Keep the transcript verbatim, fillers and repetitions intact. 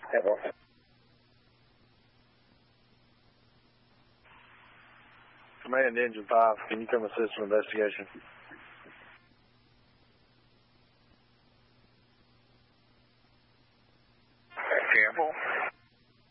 Echo. Command Engine five, can you come assist with investigation?